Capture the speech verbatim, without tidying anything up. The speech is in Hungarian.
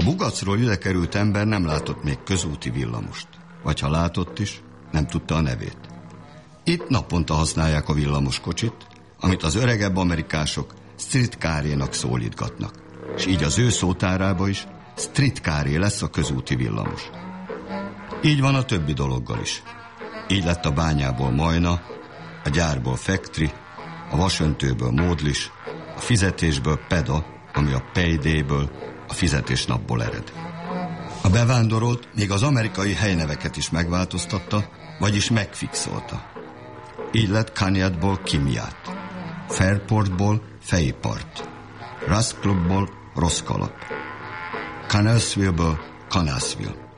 A Bugacról ide került ember nem látott még közúti villamost. Vagy ha látott is, nem tudta a nevét. Itt naponta használják a villamoskocsit, amit az öregebb amerikások streetcarjénak szólítgatnak. És így az ő szótárába is streetcarjé lesz a közúti villamos. Így van a többi dologgal is. Így lett a bányából Majna, a gyárból Factory, a vasöntőből Módlis, a fizetésből Peda, ami a paydayből, a fizetésnapból ered. A bevándorolt még az amerikai helyneveket is megváltoztatta, vagyis megfixolta. Így lett Kanyadból Kimiát, Fairportból Fejpart, Rust Clubból Rossz Kalap, Connellsville-ből Connellsville.